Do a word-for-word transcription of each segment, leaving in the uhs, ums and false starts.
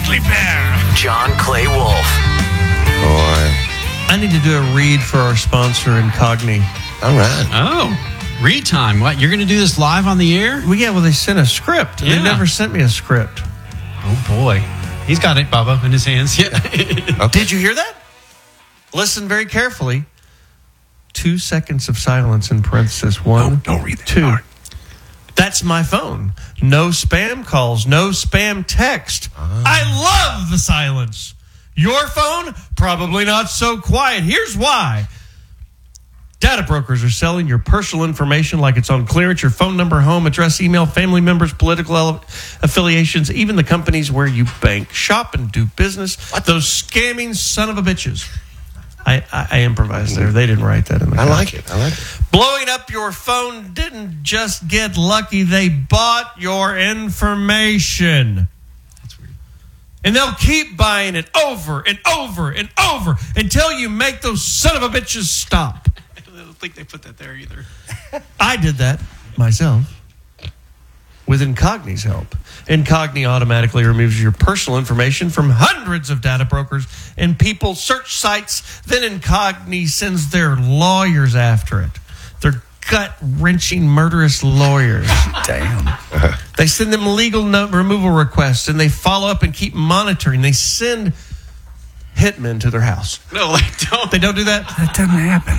prickly pear. John Clay Wolf. Boy. I need to do a read for our sponsor, Incogni. All right. Oh, read time. What, you're going to do this live on the air? Well, yeah, well, they sent a script. Yeah. They never sent me a script. Oh, boy. He's got it, Bubba, in his hands. Yeah. Okay. Did you hear that? Listen very carefully. Two seconds of silence in parenthesis. One, No, don't read that. two. All right. That's my phone. No spam calls, no spam text. I love the silence. Your phone, probably not so quiet. Here's why. Data brokers are selling your personal information like it's on clearance, your phone number, home address, email, family members, political affiliations, even the companies where you bank, shop, and do business. What? Those scamming son of a bitches. I, I, I improvised there. They didn't write that in the I contract. like it. I like it. Blowing up your phone didn't just get lucky. They bought your information. That's weird. And they'll keep buying it over and over and over until you make those son of a bitches stop. I don't think they put that there either. I did that myself with Incogni's help. Incogni automatically removes your personal information from hundreds of data brokers and people search sites. Then Incogni sends their lawyers after it. They're gut-wrenching, murderous lawyers. Damn. They send them legal note removal requests, and they follow up and keep monitoring. They send hitmen to their house. No, they don't. They don't do that? That doesn't happen.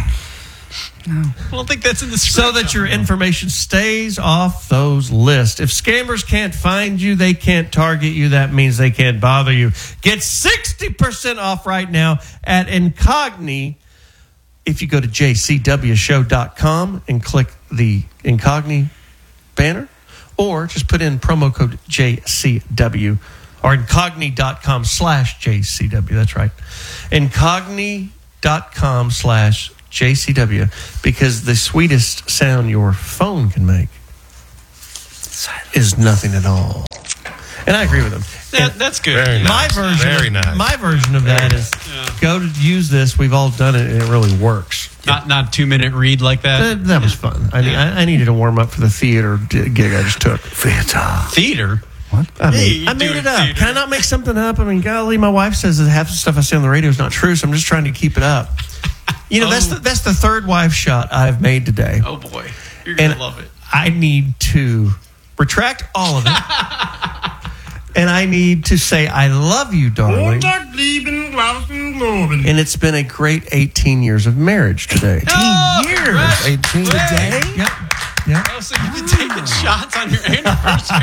I don't think that's in the script. So that your information stays off those lists. If scammers can't find you, they can't target you. That means they can't bother you. Get sixty percent off right now at Incogni if you go to j c w show dot com and click the Incogni banner, or just put in promo code J C W or incogni.com slash JCW. That's right. Incogni.com slash J C W, because the sweetest sound your phone can make is nothing at all. And I agree with him. That, that's good. Very My nice. version, Very of, nice. my version of that is Yeah. go to use this. We've all done it, and it really works. Not not two minute read like that. That, that was fun. I, need, I, I needed to warm up for the theater d- gig I just took. Theater. Theater. What? I mean, Hey, you I made doing it up. theater. Can I not make something up? I mean, golly, my wife says that half the stuff I say on the radio is not true, so I'm just trying to keep it up. You know, Oh. that's the, that's the third wife shot I've made today. Oh boy, you're gonna And love it. I need to retract all of it. And I need to say, I love you, darling. And it's been a great eighteen years of marriage today. Oh, years. congrats. eighteen Today? Yep. Yep. Oh, so you've been taking shots on your anniversary?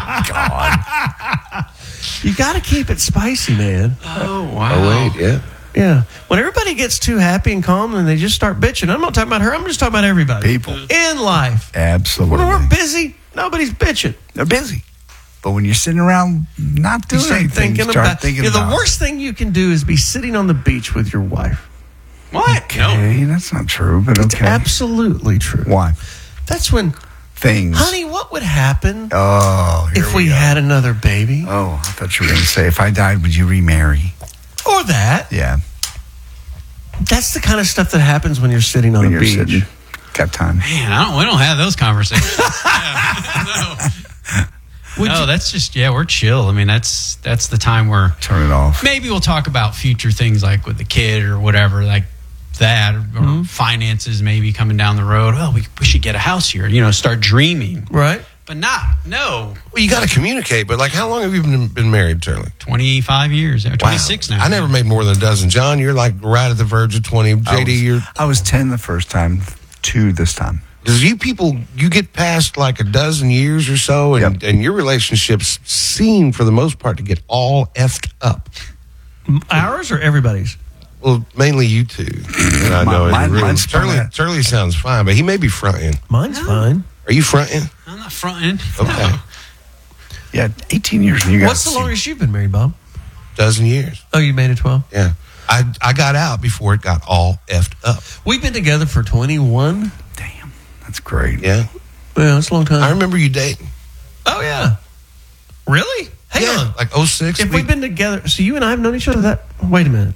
You got to keep it spicy, man. Oh wow. Oh, wait, yeah. Yeah. When everybody gets too happy and calm and they just start bitching, I'm not talking about her. I'm just talking about everybody. People. In life. Absolutely. When we're busy, nobody's bitching. They're busy. But when you're sitting around not You doing start anything, thinking you start about, thinking you know, about the worst thing you can do is be sitting on the beach with your wife. What? No. Okay, that's not true, but It's okay. absolutely true. Why? That's when, Things. honey, what would happen Oh, here if we go. had another baby? Oh, I thought you were going to say, if I died, would you remarry? Or that. Yeah. That's the kind of stuff that happens when you're sitting on When a you're beach. sitting. Got time. Man, I don't. We don't have those conversations. Yeah, no. Would no, you- that's just yeah. We're chill. I mean, that's that's the time where Turn it off. maybe we'll talk about future things like with the kid or whatever, like that, or, or finances maybe coming down the road. Oh, we we should get a house here. You know, start dreaming. Right? But not no. Well, you got to communicate, but like, how long have you been, been married, Charlie? Twenty-five years. Twenty-six Wow. now. I never made more than a dozen. John, you're like right at the verge of twenty. I J D, was, you're. I was ten the first time, two this time. Because you people, you get past like a dozen years or so, and, Yep. and your relationships seem, for the most part, to get all effed up. Ours or everybody's? Well, mainly you two. And I know Mine- it really, mine's Charlie, fine. Charlie sounds fine, but he may be fronting. Mine's fine. Are you fronting? I'm not fronting. Okay. No. Yeah, eighteen years. And you got What's the longest you've been married, Bob? Dozen years. Oh, you made it twelve? Yeah. I, I got out before it got all effed up. We've been together for twenty-one. Damn, that's great. Yeah. Yeah, that's a long time. I remember you dating. Oh, yeah. Really? Hang yeah. on. Like oh six. If we've been together, so you and I have known each other that, wait a minute.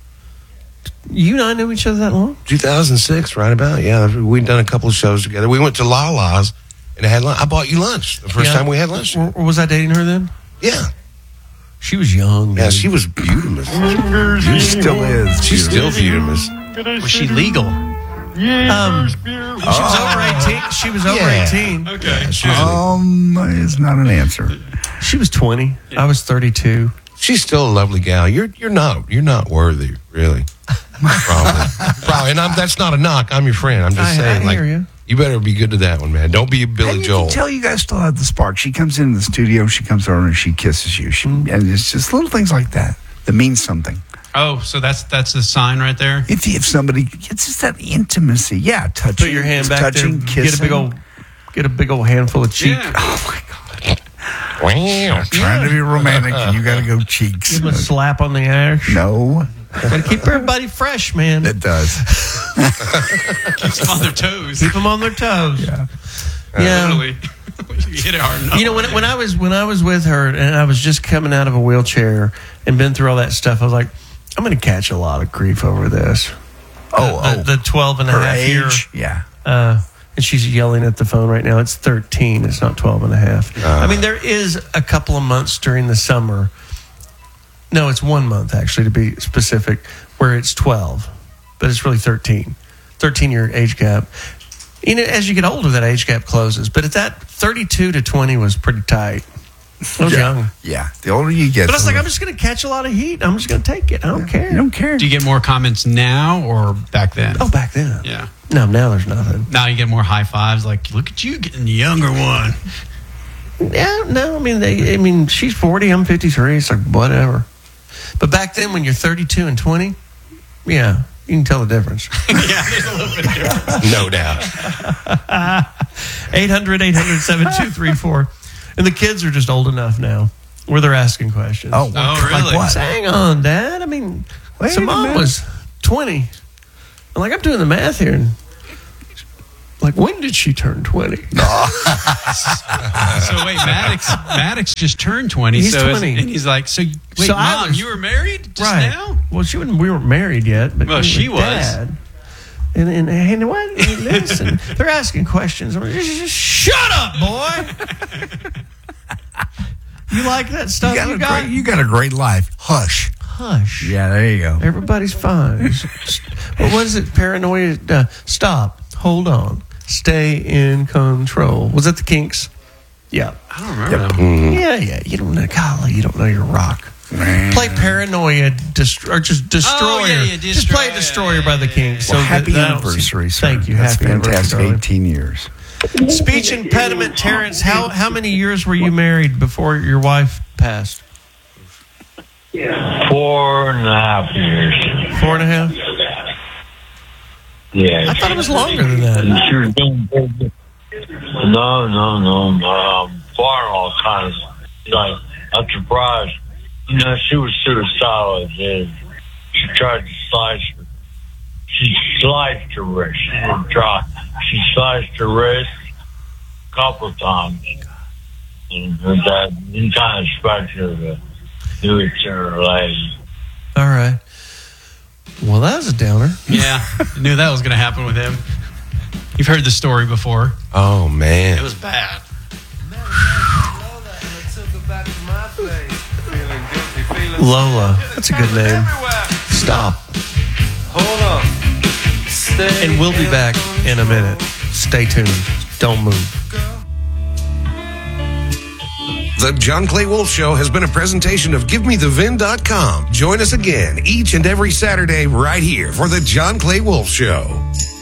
You and I knew each other that long? two thousand six, right about. Yeah. We'd done a couple of shows together. We went to Lala's and it had lunch. I bought you lunch the first Yeah. time we had lunch. Or, or was I dating her then? Yeah. She was young. Yeah, dude. she was beautiful. She still is. She's still beautiful. Was she legal? Um, she was over eighteen. She was over Yeah. eighteen. Okay. She was, Um, is not an answer. She was twenty. I was thirty-two. she's still a lovely gal. You're you're not you're not worthy, really. Probably. Probably. And I'm, that's not a knock. I'm your friend. I'm just I- saying, I like, hear you. you better be good to that one, man. Don't be a Billy And you Joel. can tell you guys still have the spark. She comes into the studio, she comes over and she kisses you. She, Mm. And it's just little things like that that mean something. Oh, so that's that's the sign right there. If if somebody, it's just that intimacy. Yeah, touching. Put your hand back touching, there. kissing. Get a big old, get a big old handful of cheek. Yeah. Oh my God! Wow. Trying to be romantic, and you got to go cheeks. Give them a slap on the ass. No, Got to keep everybody fresh, man. it does. Keeps them on their toes. Keep them on their toes. Yeah. Yeah. Literally. You hit it hard enough. You know, when when I was when I was with her and I was just coming out of a wheelchair and been through all that stuff, I was like, I'm going to catch a lot of grief over this. Oh, the, oh. the, the twelve and a Her half year. age. Yeah. Uh, and she's yelling at the phone right now. It's thirteen. It's not twelve and a half. Uh. I mean, there is a couple of months during the summer. No, it's one month, actually, to be specific, where it's twelve. But it's really thirteen. thirteen-year age gap. You know, as you get older, that age gap closes. But at that, thirty-two to twenty was pretty tight. I was yeah. young. Yeah. The older you get, But I was the- like, I'm just going to catch a lot of heat. I'm just going to take it. I don't care. you don't care. Do you get more comments now or back then? Oh, back then. Yeah. No, now there's nothing. Now you get more high fives. Like, look at you getting the younger one. Yeah, no, I mean, they, I mean, she's forty, I'm fifty-three. It's like, whatever. But back then, when you're thirty-two and twenty, yeah, you can tell the difference. Yeah, there's a little bit of difference. No doubt. eight hundred, eight hundred, seven two three four And the kids are just old enough now where they're asking questions. Oh, Oh, like really? what? Hang on, Dad. I mean, Wait so a mom minute. was twenty. I'm like, I'm doing the math here. And like, when did she turn twenty? So wait, Maddox, Maddox just turned twenty. He's so is- twenty. and he's like, so wait, So I mom, was- you were married just Right. now? Well, she wouldn't, we weren't married yet. But Well, we she were was. Dad. And, and, and what? And listen, they're asking questions. I'm like, just shut up, boy. You like that stuff You you got, got? a great, you got a great life. Hush. Hush. Yeah, there you go. Everybody's fine. Well, what is it? Paranoia. Uh, stop. Hold on. Stay in control. Was that the Kinks? Yeah. I don't remember them. Yeah, yeah. You don't know. Golly, you don't know your rock. Play Paranoia, dest- or just Destroyer. Oh, yeah, yeah, just play Destroyer. Destroyer Yeah, by the yeah, Kinks. Well, So happy that- that- anniversary, sir. Thank you. That's happy fantastic. anniversary. eighteen years. Speech impediment, Terrence. How how many years were you married before your wife passed? Four and a half years. Four and a half. Yeah. I thought it was longer than that. And she was doing very good. No, no, no, no. Um, far all kinds. Like, I'm surprised. You know, she was suicidal as is. She tried to slice her. She sliced her wrist. She didn't try. She sliced her wrist a couple times. And that you kind of expect her to do it to her lady. All right. Well, that was a downer. Yeah, I knew that was going to happen with him. You've heard the story before. Oh, It man. was bad. Lola. That's a good name. Stop. Hold up. Stay And we'll be in back the- in a minute. Stay tuned. Don't move. The John Clay Wolf Show has been a presentation of Give Me The Vin dot com. Join us again each and every Saturday right here for the John Clay Wolf Show.